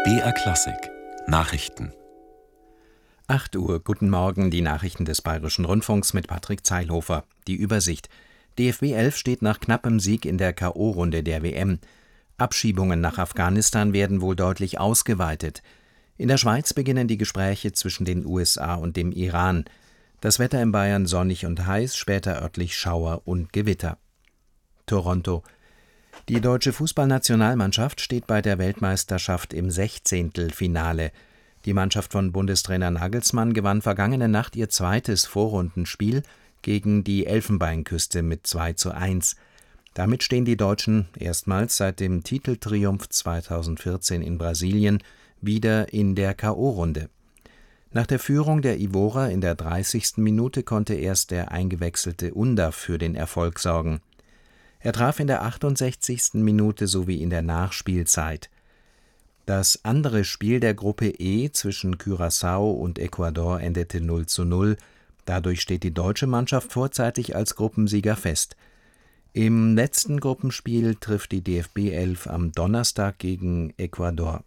BR Klassik Nachrichten 8 Uhr, guten Morgen, die Nachrichten des Bayerischen Rundfunks mit Patrick Zeilhofer. Die Übersicht: DFB 11 steht nach knappem Sieg in der K.O.-Runde der WM. Abschiebungen nach Afghanistan werden wohl deutlich ausgeweitet. In der Schweiz beginnen die Gespräche zwischen den USA und dem Iran. Das Wetter in Bayern sonnig und heiß, später örtlich Schauer und Gewitter. Toronto: Die deutsche Fußballnationalmannschaft steht bei der Weltmeisterschaft im Sechzehntelfinale. Die Mannschaft von Bundestrainer Nagelsmann gewann vergangene Nacht ihr zweites Vorrundenspiel gegen die Elfenbeinküste mit 2:1. Damit stehen die Deutschen erstmals seit dem Titeltriumph 2014 in Brasilien wieder in der K.O.-Runde. Nach der Führung der Ivorer in der 30. Minute konnte erst der eingewechselte Undav für den Erfolg sorgen. Er traf in der 68. Minute sowie in der Nachspielzeit. Das andere Spiel der Gruppe E zwischen Curaçao und Ecuador endete 0:0. Dadurch steht die deutsche Mannschaft vorzeitig als Gruppensieger fest. Im letzten Gruppenspiel trifft die DFB 11 am Donnerstag gegen Ecuador.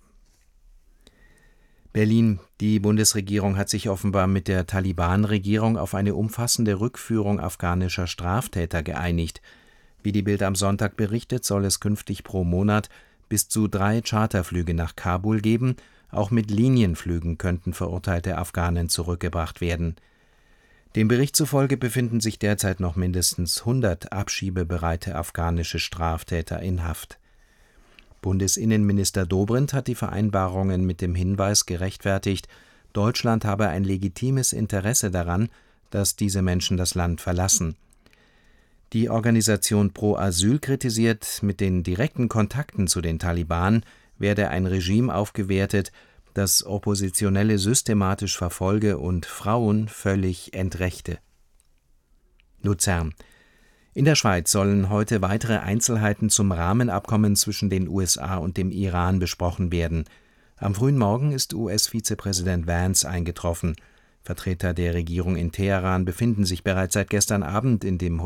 Berlin: Die Bundesregierung hat sich offenbar mit der Taliban-Regierung auf eine umfassende Rückführung afghanischer Straftäter geeinigt. Wie die Bild am Sonntag berichtet, soll es künftig pro Monat bis zu 3 Charterflüge nach Kabul geben. Auch mit Linienflügen könnten verurteilte Afghanen zurückgebracht werden. Dem Bericht zufolge befinden sich derzeit noch mindestens 100 abschiebebereite afghanische Straftäter in Haft. Bundesinnenminister Dobrindt hat die Vereinbarungen mit dem Hinweis gerechtfertigt, Deutschland habe ein legitimes Interesse daran, dass diese Menschen das Land verlassen. Die Organisation Pro Asyl kritisiert, mit den direkten Kontakten zu den Taliban werde ein Regime aufgewertet, das Oppositionelle systematisch verfolge und Frauen völlig entrechte. Luzern: In der Schweiz sollen heute weitere Einzelheiten zum Rahmenabkommen zwischen den USA und dem Iran besprochen werden. Am frühen Morgen ist US-Vizepräsident Vance eingetroffen. Vertreter der Regierung in Teheran befinden sich bereits seit gestern Abend in dem